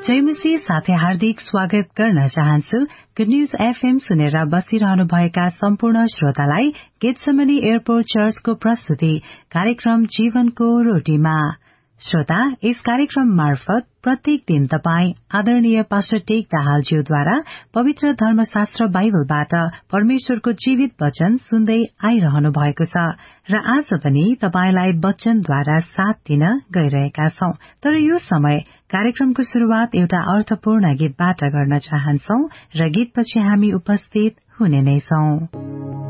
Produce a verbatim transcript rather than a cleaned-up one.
जयमसी साथै हार्दिक स्वागत गर्न चाहन्छु। गुड न्यूज एफएम सुनेर बसिरहनुभएका सम्पूर्ण श्रोतालाई गेटसेमनी एयरपोर्ट चर्चको प्रस्तुति कार्यक्रम जीवनको रोटीमा। श्रोता, यस कार्यक्रम मार्फत प्रत्येक दिन तपाई आदरणीय पास्टर टेक दाहालज्यूद्वारा पवित्र धर्मशास्त्र बाइबलबाट परमेश्वरको जीवित वचन सुन्दै आइरहनु भएको छ र आज पनि तपाईलाई वचनद्वारा साथ दिन गइरहेका छौं। तर यो समय कार्यक्रमको शुरूआत एउटा अर्थपूर्ण गीतबाट गर्न चाहन्छौ र गीतपछि हामी उपस्थित हुने नै छौं।